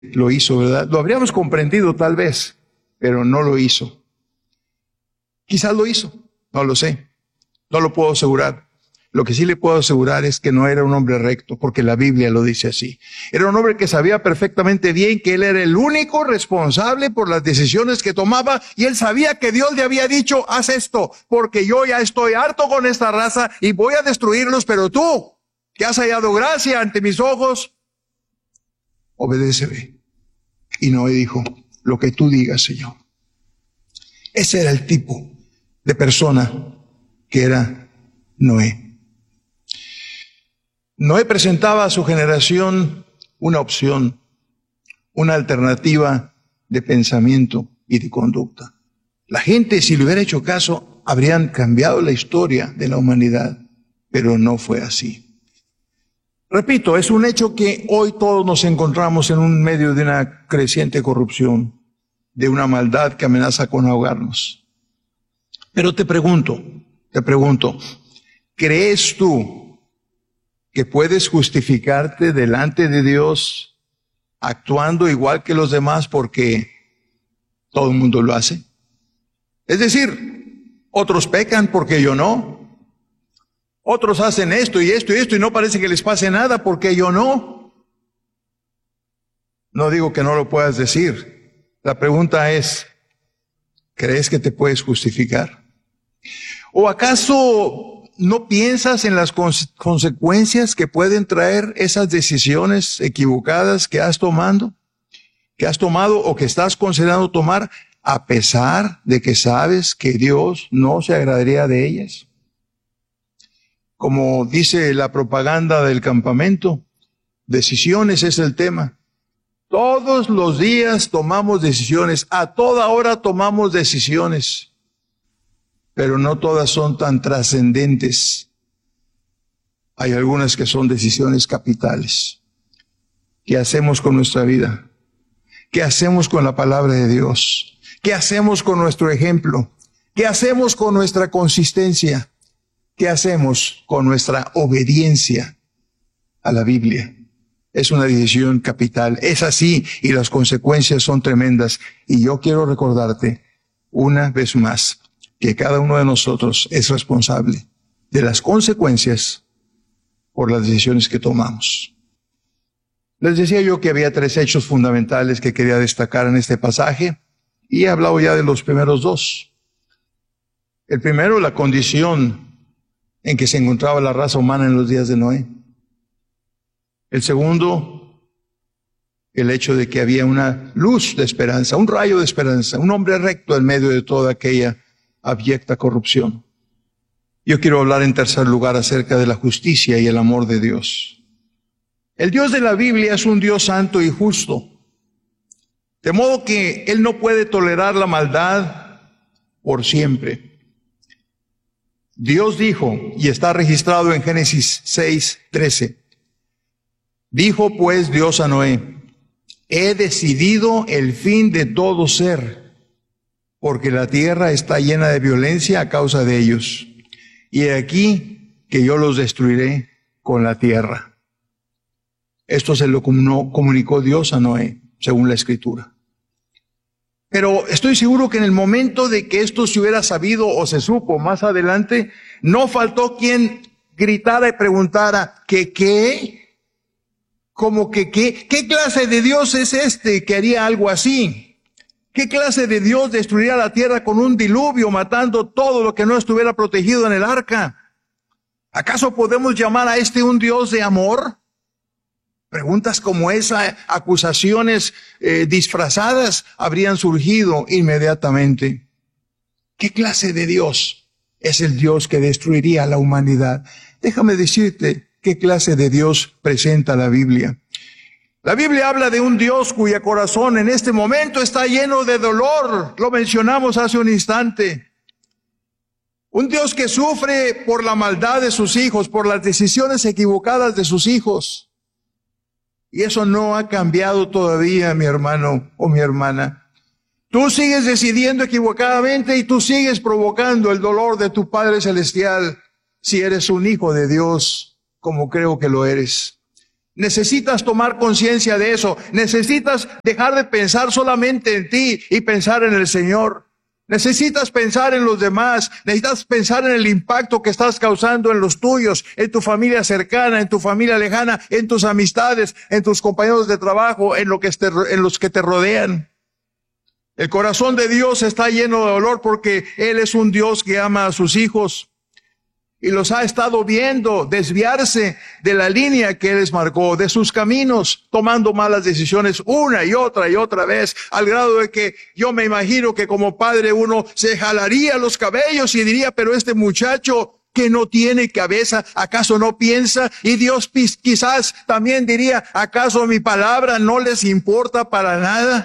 lo hizo, ¿verdad? Lo habríamos comprendido tal vez, pero no lo hizo. Quizás lo hizo, no lo sé, no lo puedo asegurar. Lo que sí le puedo asegurar es que no era un hombre recto, porque la Biblia lo dice así. Era un hombre que sabía perfectamente bien que él era el único responsable por las decisiones que tomaba, y él sabía que Dios le había dicho, haz esto, porque yo ya estoy harto con esta raza y voy a destruirlos, pero tú, que has hallado gracia ante mis ojos, obedéceme. Y Noé dijo, lo que tú digas, Señor. Ese era el tipo de persona que era Noé. Noé presentaba a su generación una opción, una alternativa de pensamiento y de conducta. La gente, si le hubiera hecho caso, habrían cambiado la historia de la humanidad, pero no fue así. Repito, es un hecho que hoy todos nos encontramos en un medio de una creciente corrupción, de una maldad que amenaza con ahogarnos. Pero te pregunto, ¿crees tú que puedes justificarte delante de Dios actuando igual que los demás porque todo el mundo lo hace? Es decir, otros pecan porque yo no. Otros hacen esto y esto y esto y no parece que les pase nada porque yo no. No digo que no lo puedas decir. La pregunta es, ¿crees que te puedes justificar? ¿O acaso no piensas en las consecuencias que pueden traer esas decisiones equivocadas que has tomado o que estás considerando tomar, a pesar de que sabes que Dios no se agradaría de ellas? Como dice la propaganda del campamento, decisiones es el tema. Todos los días tomamos decisiones, a toda hora tomamos decisiones. Pero no todas son tan trascendentes. Hay algunas que son decisiones capitales. ¿Qué hacemos con nuestra vida? ¿Qué hacemos con la palabra de Dios? ¿Qué hacemos con nuestro ejemplo? ¿Qué hacemos con nuestra consistencia? ¿Qué hacemos con nuestra obediencia a la Biblia? Es una decisión capital. Es así y las consecuencias son tremendas. Y yo quiero recordarte una vez más que cada uno de nosotros es responsable de las consecuencias por las decisiones que tomamos. Les decía yo que había 3 hechos fundamentales que quería destacar en este pasaje, y he hablado ya de los primeros 2. El primero, la condición en que se encontraba la raza humana en los días de Noé. El segundo, el hecho de que había una luz de esperanza, un rayo de esperanza, un hombre recto en medio de toda aquella abyecta corrupción. Yo quiero hablar en tercer lugar acerca de la justicia y el amor de Dios. El Dios de la Biblia es un Dios santo y justo, de modo que Él no puede tolerar la maldad por siempre. Dios dijo, y está registrado en Génesis 6:13, dijo pues Dios a Noé, he decidido el fin de todo ser, porque la tierra está llena de violencia a causa de ellos. Y he aquí que yo los destruiré con la tierra. Esto se lo comunicó Dios a Noé, según la Escritura. Pero estoy seguro que en el momento de que esto se hubiera sabido o se supo más adelante, no faltó quien gritara y preguntara, ¿qué? ¿Cómo que qué? ¿Qué clase de Dios es este que haría algo así? ¿Qué clase de Dios destruiría la tierra con un diluvio, matando todo lo que no estuviera protegido en el arca? ¿Acaso podemos llamar a este un Dios de amor? Preguntas como esa, acusaciones disfrazadas habrían surgido inmediatamente. ¿Qué clase de Dios es el Dios que destruiría a la humanidad? Déjame decirte qué clase de Dios presenta la Biblia. La Biblia habla de un Dios cuyo corazón en este momento está lleno de dolor. Lo mencionamos hace un instante. Un Dios que sufre por la maldad de sus hijos, por las decisiones equivocadas de sus hijos. Y eso no ha cambiado todavía, mi hermano o mi hermana. Tú sigues decidiendo equivocadamente y tú sigues provocando el dolor de tu Padre Celestial si eres un hijo de Dios, como creo que lo eres. Necesitas tomar conciencia de eso. Necesitas dejar de pensar solamente en ti y pensar en el Señor. Necesitas pensar en los demás. Necesitas pensar en el impacto que estás causando en los tuyos, en tu familia cercana, en tu familia lejana, en tus amistades, en tus compañeros de trabajo, en los que te rodean. El corazón de Dios está lleno de dolor porque Él es un Dios que ama a sus hijos. Y los ha estado viendo desviarse de la línea que Él les marcó, de sus caminos, tomando malas decisiones una y otra vez, al grado de que yo me imagino que como padre uno se jalaría los cabellos y diría, pero este muchacho que no tiene cabeza, ¿acaso no piensa? Y Dios quizás también diría, ¿acaso mi palabra no les importa para nada?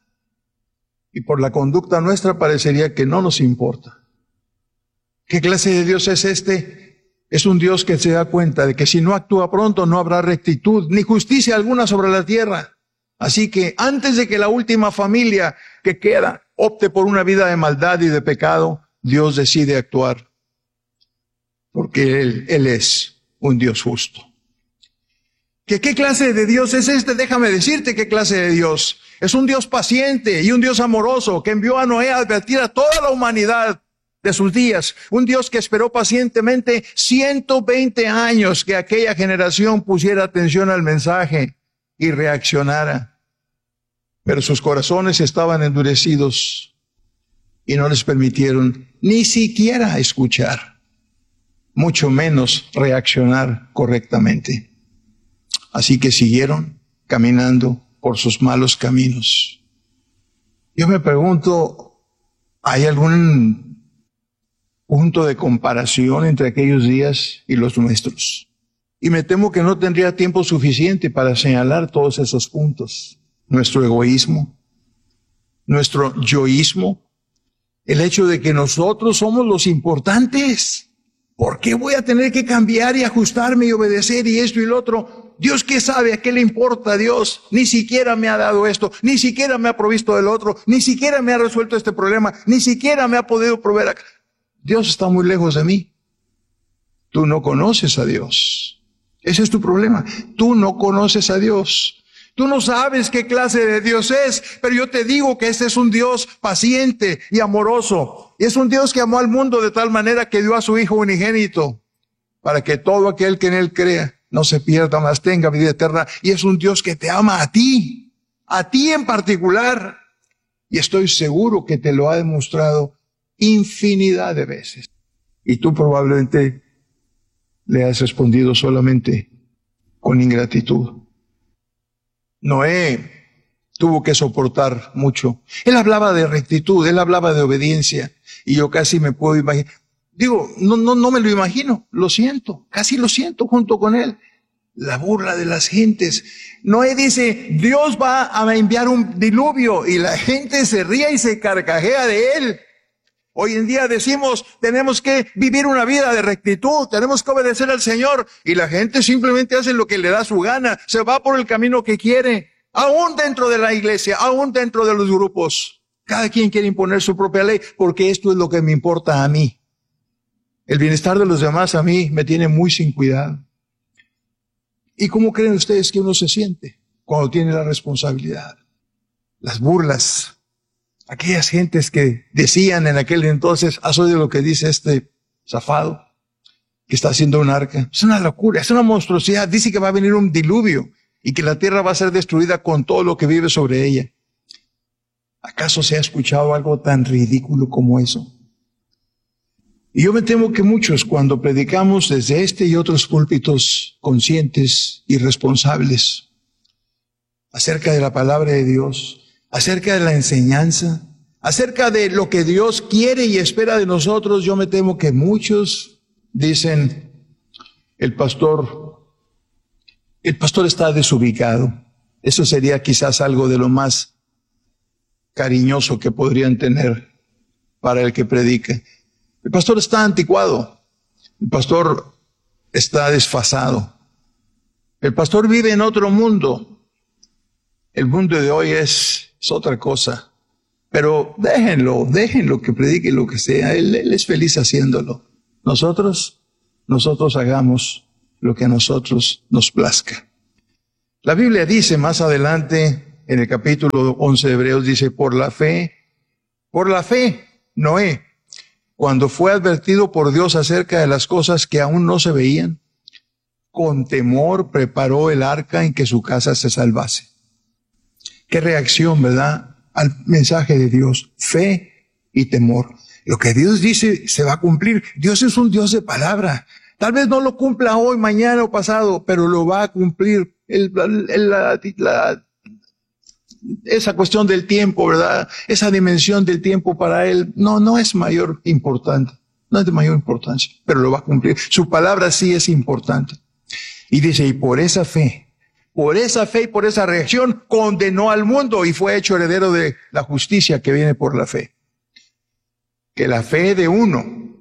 Y por la conducta nuestra parecería que no nos importa. ¿Qué clase de Dios es este? Es un Dios que se da cuenta de que si no actúa pronto no habrá rectitud ni justicia alguna sobre la tierra. Así que antes de que la última familia que queda opte por una vida de maldad y de pecado, Dios decide actuar. Porque Él es un Dios justo. ¿Qué clase de Dios es este? Déjame decirte qué clase de Dios. Es un Dios paciente y un Dios amoroso que envió a Noé a advertir a toda la humanidad de sus días. Un Dios que esperó pacientemente 120 años que aquella generación pusiera atención al mensaje y reaccionara. Pero sus corazones estaban endurecidos y no les permitieron ni siquiera escuchar, mucho menos reaccionar correctamente. Así que siguieron caminando por sus malos caminos. Yo me pregunto, ¿hay algún punto de comparación entre aquellos días y los nuestros? Y me temo que no tendría tiempo suficiente para señalar todos esos puntos. Nuestro egoísmo, nuestro yoísmo, el hecho de que nosotros somos los importantes. ¿Por qué voy a tener que cambiar y ajustarme y obedecer y esto y lo otro? Dios, ¿qué sabe? ¿A qué le importa a Dios? Ni siquiera me ha dado esto, ni siquiera me ha provisto del otro, ni siquiera me ha resuelto este problema, ni siquiera me ha podido proveer acá. Dios está muy lejos de mí. Tú no conoces a Dios. Ese es tu problema. Tú no conoces a Dios. Tú no sabes qué clase de Dios es, pero yo te digo que este es un Dios paciente y amoroso. Y es un Dios que amó al mundo de tal manera que dio a su Hijo unigénito para que todo aquel que en Él crea no se pierda, mas tenga vida eterna. Y es un Dios que te ama a ti en particular. Y estoy seguro que te lo ha demostrado infinidad de veces. Y tú probablemente le has respondido solamente con ingratitud. Noé tuvo que soportar mucho. Él hablaba de rectitud, él hablaba de obediencia. Y yo casi me puedo imaginar. Digo, no me lo imagino, lo siento, casi lo siento junto con él. La burla de las gentes. Noé dice, Dios va a enviar un diluvio y la gente se ríe y se carcajea de él. Hoy en día decimos, tenemos que vivir una vida de rectitud, tenemos que obedecer al Señor y la gente simplemente hace lo que le da su gana, se va por el camino que quiere, aún dentro de la iglesia, aún dentro de los grupos. Cada quien quiere imponer su propia ley porque esto es lo que me importa a mí. El bienestar de los demás a mí me tiene muy sin cuidado. ¿Y cómo creen ustedes que uno se siente cuando tiene la responsabilidad? Las burlas. Aquellas gentes que decían en aquel entonces, ¿has oído lo que dice este zafado que está haciendo un arca? Es una locura, es una monstruosidad. Dice que va a venir un diluvio y que la tierra va a ser destruida con todo lo que vive sobre ella. ¿Acaso se ha escuchado algo tan ridículo como eso? Y yo me temo que muchos, cuando predicamos desde este y otros púlpitos conscientes y responsables acerca de la palabra de Dios, acerca de la enseñanza, acerca de lo que Dios quiere y espera de nosotros, yo me temo que muchos dicen, el pastor está desubicado. Eso sería quizás algo de lo más cariñoso que podrían tener para el que predica. El pastor está anticuado. El pastor está desfasado. El pastor vive en otro mundo. El mundo de hoy es otra cosa. Pero déjenlo que predique lo que sea. Él es feliz haciéndolo. Nosotros hagamos lo que a nosotros nos plazca. La Biblia dice más adelante, en el capítulo 11 de Hebreos, dice, por la fe, Noé, cuando fue advertido por Dios acerca de las cosas que aún no se veían, con temor preparó el arca en que su casa se salvase. Qué reacción, ¿verdad?, al mensaje de Dios. Fe y temor. Lo que Dios dice se va a cumplir. Dios es un Dios de palabra. Tal vez no lo cumpla hoy, mañana o pasado, pero lo va a cumplir. Esa cuestión del tiempo, ¿verdad? Esa dimensión del tiempo para Él no es mayor importante. No es de mayor importancia, pero lo va a cumplir. Su palabra sí es importante. Y dice, y por esa fe y por esa reacción condenó al mundo y fue hecho heredero de la justicia que viene por la fe. Que la fe de uno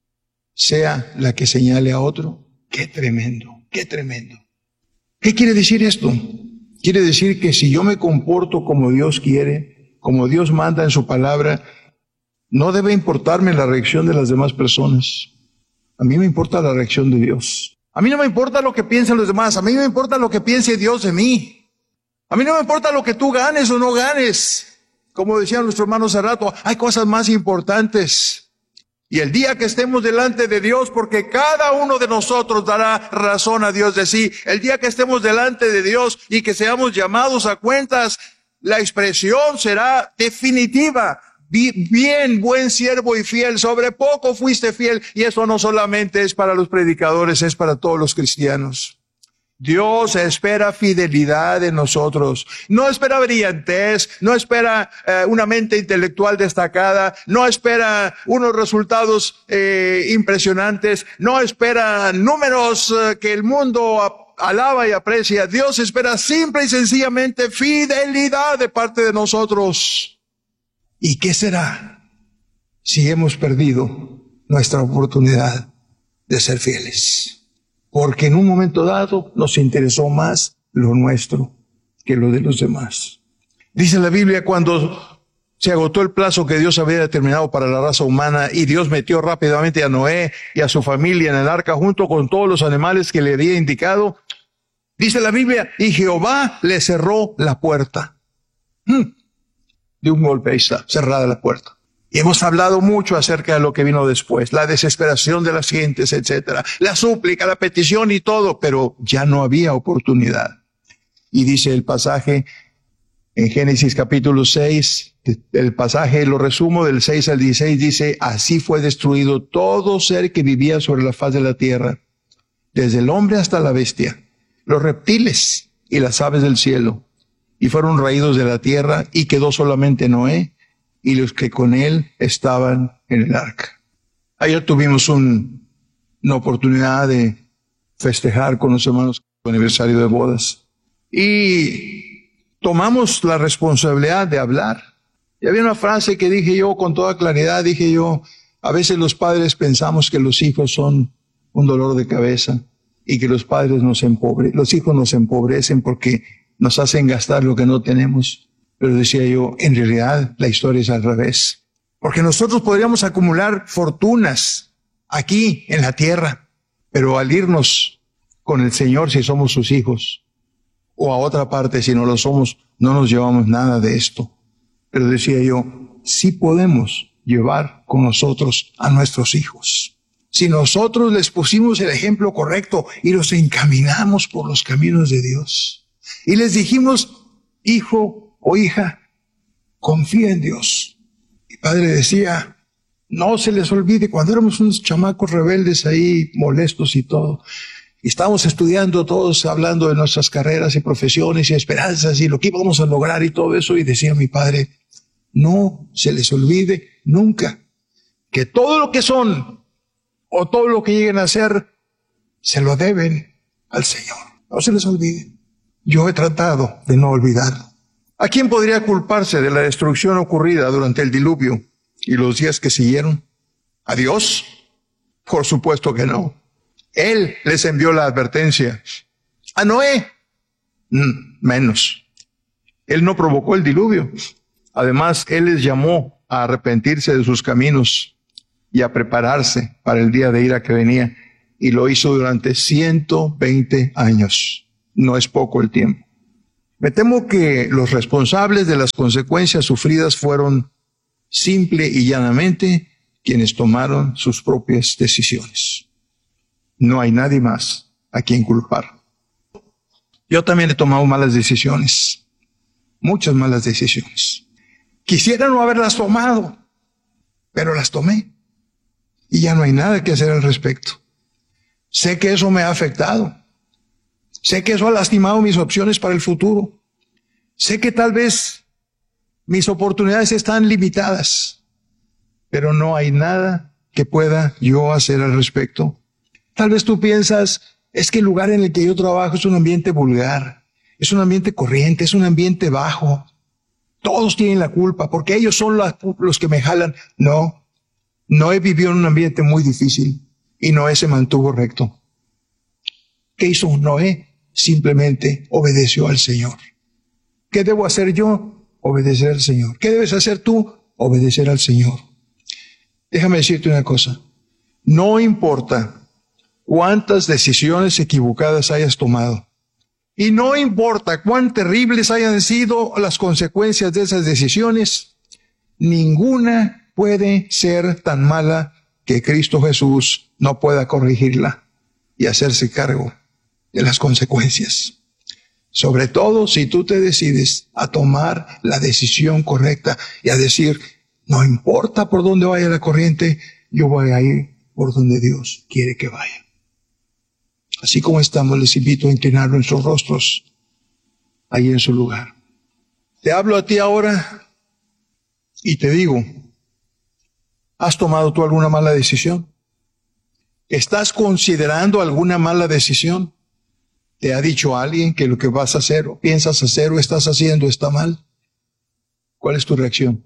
sea la que señale a otro. Qué tremendo, qué tremendo. ¿Qué quiere decir esto? Quiere decir que si yo me comporto como Dios quiere, como Dios manda en su palabra, no debe importarme la reacción de las demás personas. A mí me importa la reacción de Dios. A mí no me importa lo que piensen los demás, a mí me importa lo que piense Dios de mí. A mí no me importa lo que tú ganes o no ganes. Como decían nuestros hermanos hace rato, hay cosas más importantes. Y el día que estemos delante de Dios, porque cada uno de nosotros dará razón a Dios de sí, el día que estemos delante de Dios y que seamos llamados a cuentas, la expresión será definitiva. Bien, buen siervo y fiel, sobre poco fuiste fiel. Y eso no solamente es para los predicadores, es para todos los cristianos. Dios espera fidelidad de nosotros. No espera brillantez, no espera una mente intelectual destacada, no espera unos resultados impresionantes, no espera números que el mundo alaba y aprecia. Dios espera simple y sencillamente fidelidad de parte de nosotros. ¿Y qué será si hemos perdido nuestra oportunidad de ser fieles? Porque en un momento dado nos interesó más lo nuestro que lo de los demás. Dice la Biblia, cuando se agotó el plazo que Dios había determinado para la raza humana y Dios metió rápidamente a Noé y a su familia en el arca junto con todos los animales que le había indicado, dice la Biblia, y Jehová le cerró la puerta. De un golpe ahí está, cerrada la puerta. Y hemos hablado mucho acerca de lo que vino después, la desesperación de las gentes, etcétera, la súplica, la petición y todo, pero ya no había oportunidad. Y dice el pasaje en Génesis capítulo 6, el pasaje, lo resumo del 6 al 16, dice, así fue destruido todo ser que vivía sobre la faz de la tierra, desde el hombre hasta la bestia, los reptiles y las aves del cielo, y fueron raídos de la tierra, y quedó solamente Noé y los que con él estaban en el arca. Ayer tuvimos una oportunidad de festejar con los hermanos el aniversario de bodas. Y tomamos la responsabilidad de hablar. Y había una frase que dije yo con toda claridad, dije yo, a veces los padres pensamos que los hijos son un dolor de cabeza y que los padres los hijos nos empobrecen porque nos hacen gastar lo que no tenemos. Pero decía yo, en realidad la historia es al revés. Porque nosotros podríamos acumular fortunas aquí en la tierra, pero al irnos con el Señor si somos sus hijos, o a otra parte si no lo somos, no nos llevamos nada de esto. Pero decía yo, sí podemos llevar con nosotros a nuestros hijos. Si nosotros les pusimos el ejemplo correcto y los encaminamos por los caminos de Dios. Y les dijimos, hijo o hija, confía en Dios. Mi padre decía, no se les olvide, cuando éramos unos chamacos rebeldes ahí, molestos y todo, y estábamos estudiando todos, hablando de nuestras carreras y profesiones y esperanzas y lo que íbamos a lograr y todo eso, y decía mi padre, no se les olvide nunca que todo lo que son o todo lo que lleguen a ser, se lo deben al Señor. No se les olvide. Yo he tratado de no olvidarlo. ¿A quién podría culparse de la destrucción ocurrida durante el diluvio y los días que siguieron? ¿A Dios? Por supuesto que no. Él les envió la advertencia. ¿A Noé? Menos. Él no provocó el diluvio. Además, Él les llamó a arrepentirse de sus caminos y a prepararse para el día de ira que venía. Y lo hizo durante 120 años. No es poco el tiempo. Me temo que los responsables de las consecuencias sufridas fueron simple y llanamente quienes tomaron sus propias decisiones. No hay nadie más a quien culpar. Yo también he tomado malas decisiones, muchas malas decisiones. Quisiera no haberlas tomado, pero las tomé y ya no hay nada que hacer al respecto. Sé que eso me ha afectado. Sé que eso ha lastimado mis opciones para el futuro. Sé que tal vez mis oportunidades están limitadas, pero no hay nada que pueda yo hacer al respecto. Tal vez tú piensas, es que el lugar en el que yo trabajo es un ambiente vulgar, es un ambiente corriente, es un ambiente bajo. Todos tienen la culpa porque ellos son los que me jalan. No, Noé vivió en un ambiente muy difícil y Noé se mantuvo recto. ¿Qué hizo Noé? Simplemente obedeció al Señor. ¿Qué debo hacer yo? Obedecer al Señor. ¿Qué debes hacer tú? Obedecer al Señor. Déjame decirte una cosa. No importa cuántas decisiones equivocadas hayas tomado. Y no importa cuán terribles hayan sido las consecuencias de esas decisiones, ninguna puede ser tan mala que Cristo Jesús no pueda corregirla y hacerse cargo de las consecuencias. Sobre todo si tú te decides a tomar la decisión correcta y a decir, no importa por dónde vaya la corriente, yo voy a ir por donde Dios quiere que vaya. Así como estamos, les invito a inclinar nuestros rostros ahí en su lugar. Te hablo a ti ahora y te digo, ¿has tomado tú alguna mala decisión? ¿Estás considerando alguna mala decisión? ¿Te ha dicho alguien que lo que vas a hacer o piensas hacer o estás haciendo está mal? ¿Cuál es tu reacción?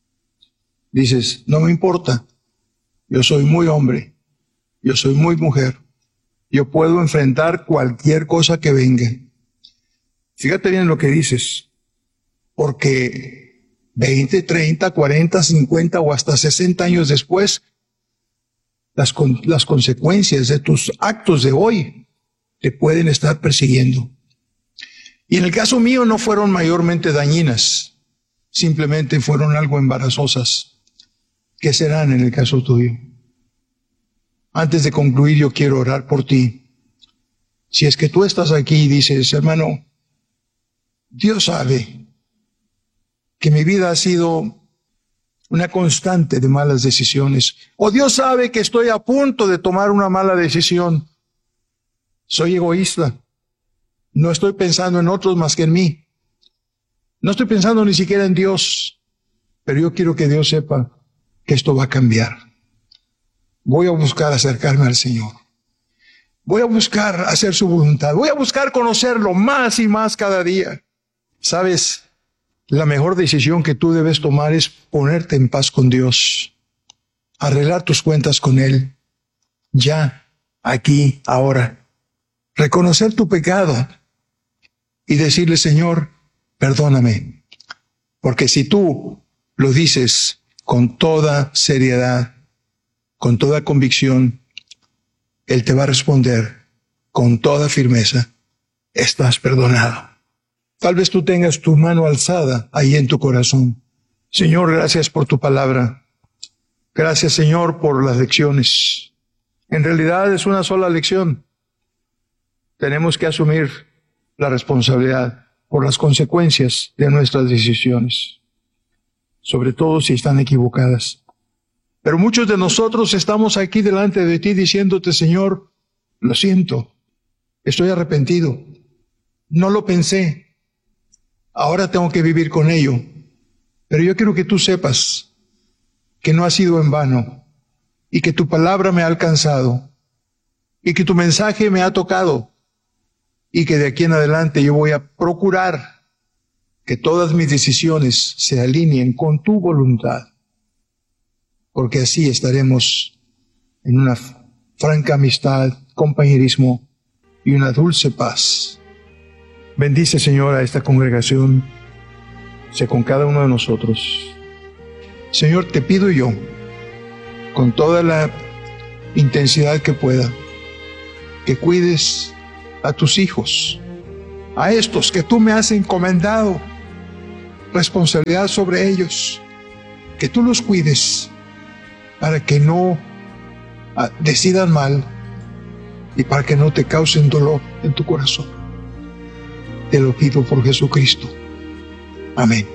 Dices, no me importa, yo soy muy hombre, yo soy muy mujer, yo puedo enfrentar cualquier cosa que venga. Fíjate bien lo que dices, porque 20, 30, 40, 50 o hasta 60 años después, las consecuencias de tus actos de hoy te pueden estar persiguiendo. Y en el caso mío no fueron mayormente dañinas, simplemente fueron algo embarazosas. ¿Qué serán en el caso tuyo? Antes de concluir, yo quiero orar por ti. Si es que tú estás aquí y dices, hermano, Dios sabe que mi vida ha sido una constante de malas decisiones, o Dios sabe que estoy a punto de tomar una mala decisión. Soy egoísta. No estoy pensando en otros más que en mí. No estoy pensando ni siquiera en Dios. Pero yo quiero que Dios sepa que esto va a cambiar. Voy a buscar acercarme al Señor. Voy a buscar hacer su voluntad. Voy a buscar conocerlo más y más cada día. ¿Sabes? La mejor decisión que tú debes tomar es ponerte en paz con Dios. Arreglar tus cuentas con Él. Ya, aquí, ahora. Reconocer tu pecado y decirle, Señor, perdóname. Porque si tú lo dices con toda seriedad, con toda convicción, Él te va a responder con toda firmeza, estás perdonado. Tal vez tú tengas tu mano alzada ahí en tu corazón. Señor, gracias por tu palabra. Gracias, Señor, por las lecciones. En realidad es una sola lección. Tenemos que asumir la responsabilidad por las consecuencias de nuestras decisiones, sobre todo si están equivocadas. Pero muchos de nosotros estamos aquí delante de ti diciéndote, Señor, lo siento, estoy arrepentido, no lo pensé, ahora tengo que vivir con ello. Pero yo quiero que tú sepas que no ha sido en vano y que tu palabra me ha alcanzado y que tu mensaje me ha tocado y que de aquí en adelante yo voy a procurar que todas mis decisiones se alineen con tu voluntad, porque así estaremos en una franca amistad, compañerismo y una dulce paz. Bendice, Señor, a esta congregación, sea con cada uno de nosotros. Señor, te pido yo, con toda la intensidad que pueda, que cuides a tus hijos, a estos que tú me has encomendado responsabilidad sobre ellos, que tú los cuides para que no decidan mal y para que no te causen dolor en tu corazón. Te lo pido por Jesucristo. Amén.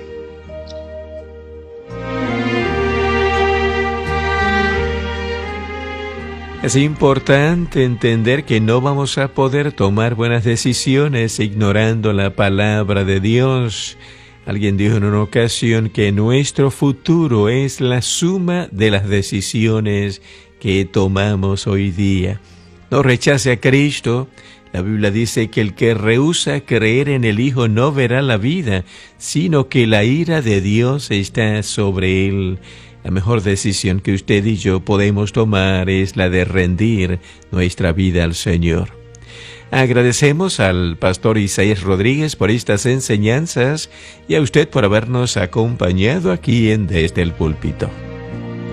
Es importante entender que no vamos a poder tomar buenas decisiones ignorando la palabra de Dios. Alguien dijo en una ocasión que nuestro futuro es la suma de las decisiones que tomamos hoy día. No rechace a Cristo. La Biblia dice que el que rehúsa creer en el Hijo no verá la vida, sino que la ira de Dios está sobre él. La mejor decisión que usted y yo podemos tomar es la de rendir nuestra vida al Señor. Agradecemos al pastor Isaías Rodríguez por estas enseñanzas y a usted por habernos acompañado aquí en Desde el Púlpito.